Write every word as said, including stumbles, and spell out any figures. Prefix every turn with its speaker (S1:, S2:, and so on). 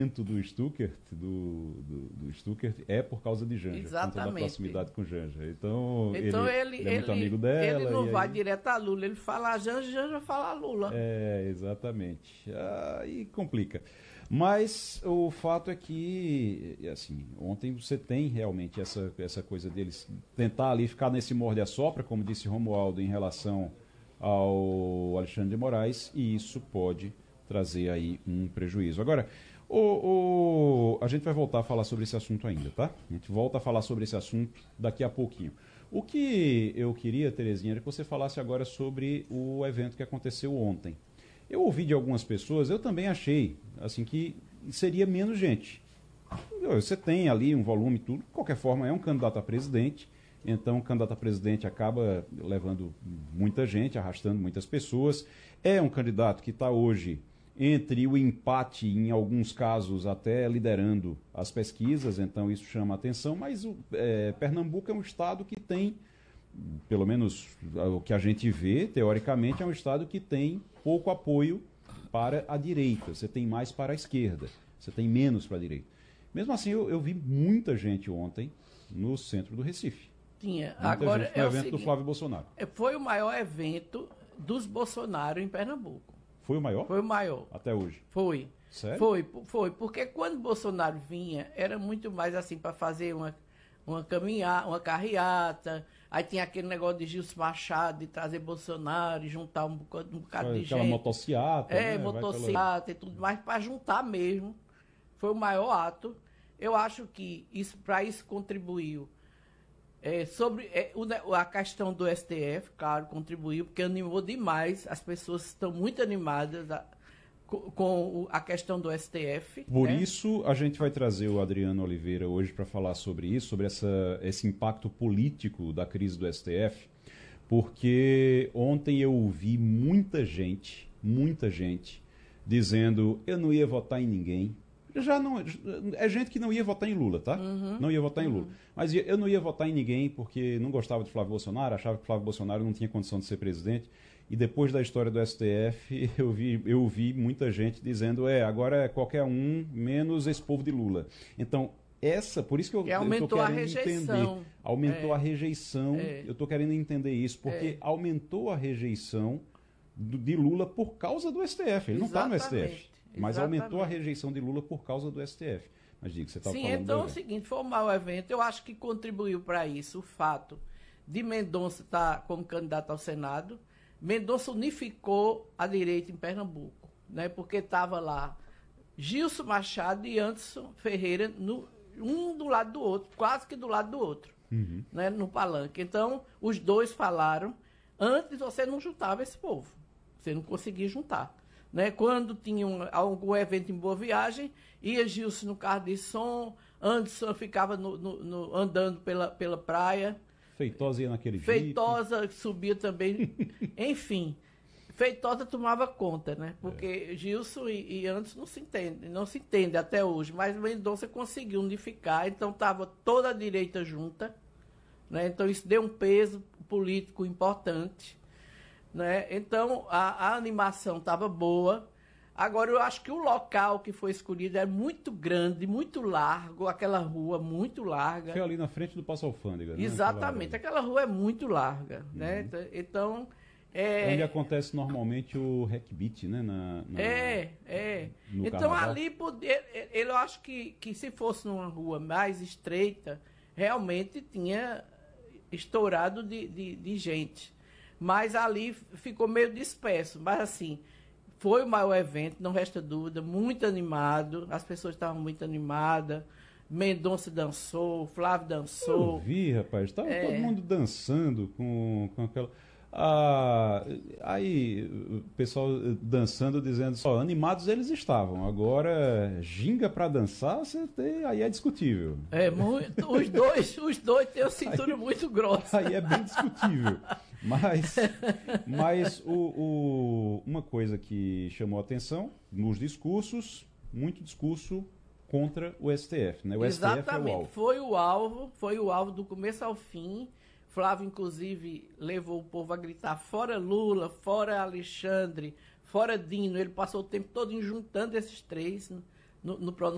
S1: do Stuckert, do, do, do Stuckert é por causa de Janja,
S2: exatamente,
S1: por toda a proximidade com Janja. Então,
S2: então
S1: ele,
S2: ele,
S1: ele é muito
S2: ele,
S1: amigo dela.
S2: Ele não vai
S1: aí...
S2: direto a Lula, ele fala a Janja, Janja fala a Lula.
S1: É, exatamente. Aí complica. Mas o fato é que, assim, ontem você tem realmente essa, essa coisa deles tentar ali ficar nesse morde-a-sopra, como disse Romualdo, em relação ao Alexandre de Moraes, e isso pode trazer aí um prejuízo. Agora, o, o, a gente vai voltar a falar sobre esse assunto ainda, tá? A gente volta a falar sobre esse assunto daqui a pouquinho. O que eu queria, Terezinha, era que você falasse agora sobre o evento que aconteceu ontem. Eu ouvi de algumas pessoas, eu também achei, assim, que seria menos gente. Você tem ali um volume, tudo, de qualquer forma é um candidato a presidente, então o candidato a presidente acaba levando muita gente, arrastando muitas pessoas. É um candidato que está hoje entre o empate, em alguns casos até liderando as pesquisas, então isso chama a atenção, mas o, é, Pernambuco é um estado que tem, pelo menos o que a gente vê, teoricamente, é um estado que tem pouco apoio para a direita, você tem mais para a esquerda, você tem menos para a direita. Mesmo assim, eu, eu vi muita gente ontem no centro do Recife.
S2: Tinha.
S1: Muita
S2: Agora,
S1: gente no
S2: é
S1: evento
S2: o seguinte,
S1: do Flávio Bolsonaro.
S2: Foi o maior evento dos Bolsonaro em Pernambuco.
S1: Foi o maior?
S2: Foi o maior.
S1: Até hoje?
S2: Foi.
S1: Sério?
S2: Foi, foi. Porque quando Bolsonaro vinha, era muito mais assim para fazer uma, uma caminhada, uma carreata. Aí tinha aquele negócio de Gilson Machado, de trazer Bolsonaro e juntar um bocado, um bocado de gente.
S1: Aquela motociata.
S2: É,
S1: né?
S2: motociata e tudo mais, para juntar mesmo. Foi o maior ato. Eu acho que isso, para isso contribuiu. É, sobre é, o, a questão do S T F, claro, contribuiu, porque animou demais, as pessoas estão muito animadas a, com, com a questão do S T F.
S1: Por
S2: né?
S1: isso, a gente vai trazer o Adriano Oliveira hoje para falar sobre isso, sobre essa, esse impacto político da crise do S T F, porque ontem eu ouvi muita gente, muita gente, dizendo eu não ia votar em ninguém. Já não, é gente que não ia votar em Lula, tá?
S2: Uhum.
S1: Não ia votar em
S2: uhum.
S1: Lula. Mas eu não ia votar em ninguém porque não gostava de Flávio Bolsonaro, achava que Flávio Bolsonaro não tinha condição de ser presidente. E depois da história do S T F, eu vi, eu vi muita gente dizendo, é, agora é qualquer um, menos esse povo de Lula. Então, essa, por isso que eu estou querendo a entender. Aumentou
S2: é.
S1: a rejeição.
S2: É.
S1: Eu estou querendo entender isso, porque é. aumentou a rejeição do, de Lula por causa do S T F. Ele Exatamente. não está no S T F. Mas
S2: Exatamente.
S1: aumentou a rejeição de Lula por causa do S T F. Mas diga, você estava
S2: Sim,
S1: falando.
S2: então é o seguinte, foi um mau evento. Eu acho que contribuiu para isso o fato de Mendonça estar como candidato ao Senado. Mendonça unificou a direita em Pernambuco, né? Porque estava lá Gilson Machado e Anderson Ferreira, no, um do lado do outro, quase que do lado do outro,
S1: uhum.
S2: né? No palanque. Então, os dois falaram. Antes você não juntava esse povo, você não conseguia juntar. Né? Quando tinha um, algum evento em Boa Viagem, ia Gilson no carro de som, Anderson ficava no, no, no, andando pela, pela praia.
S1: Feitosa ia naquele
S2: Feitosa jeep. Subia também. Enfim, Feitosa tomava conta, né? Porque é. Gilson e, e Anderson não se entendem, não se entendem até hoje, mas Mendonça conseguiu unificar, então estava toda a direita junta, né? Então isso deu um peso político importante. Né? Então, a, a animação estava boa. Agora, eu acho que o local que foi escolhido é muito grande, muito largo, aquela rua muito larga.
S1: Foi ali na frente do Paço Alfândega. Né?
S2: Exatamente, aquela... aquela rua é muito larga. Uhum. Né? Então, é...
S1: onde acontece normalmente o hackbeat, né? Na, na...
S2: É, é.
S1: No
S2: então,
S1: carnaval.
S2: ali, poder, eu acho que, que se fosse numa rua mais estreita, realmente tinha estourado de, de, de gente. Mas ali ficou meio disperso. Mas assim, foi o maior evento, não resta dúvida, muito animado, as pessoas estavam muito animadas. Mendonça dançou, Flávio dançou.
S1: Eu vi, rapaz, estava
S2: é.
S1: todo mundo dançando com, com aquela... Ah, aí o pessoal dançando, dizendo só, animados eles estavam, agora ginga para dançar, você tem, aí é discutível.
S2: É, muito, os dois, os dois têm a cintura aí, muito grossa.
S1: Aí é bem discutível. Mas, mas o, o, uma coisa que chamou a atenção nos discursos, muito discurso contra o S T F, né? O
S2: Exatamente,
S1: S T F é o alvo.
S2: Foi o alvo, foi o alvo do começo ao fim. Flávio, inclusive, levou o povo a gritar fora Lula, fora Alexandre, fora Dino. Ele passou o tempo todo juntando esses três no, no pronunciamento.